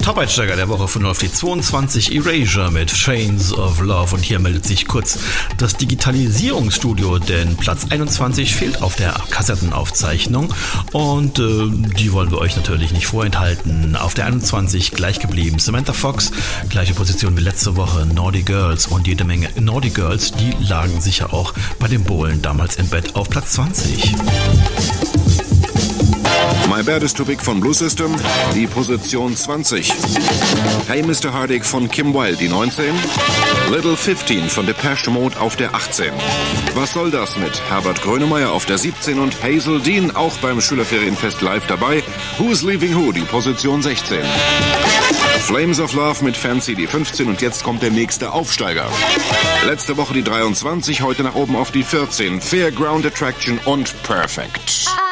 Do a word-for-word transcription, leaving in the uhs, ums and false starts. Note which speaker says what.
Speaker 1: Top-Einsteiger der Woche von auf die zweiundzwanzig Erasure mit Chains of Love. Und hier meldet sich kurz das Digitalisierungsstudio, denn Platz einundzwanzig fehlt auf der Kassettenaufzeichnung und äh, die wollen wir euch natürlich nicht vorenthalten. Auf der einundzwanzig gleich geblieben Samantha Fox, gleiche Position wie letzte Woche, Naughty Girls und jede Menge Naughty Girls, die lagen sicher auch bei den Bohlen damals im Bett auf Platz zwanzig.
Speaker 2: My Bad is Too Big von Blue System, die Position zwanzig. Hey Mister Hardig von Kim Wilde, die neunzehn. Little fifteen von Depeche Mode auf der achtzehn. Was soll das mit Herbert Grönemeyer auf der siebzehn und Hazel Dean auch beim Schülerferienfest live dabei. Who's Leaving Who, die Position sechzehn. Flames of Love mit Fancy, die fünfzehn und jetzt kommt der nächste Aufsteiger. Letzte Woche die dreiundzwanzig, heute nach oben auf die vierzehn. Fairground Attraction und Perfect.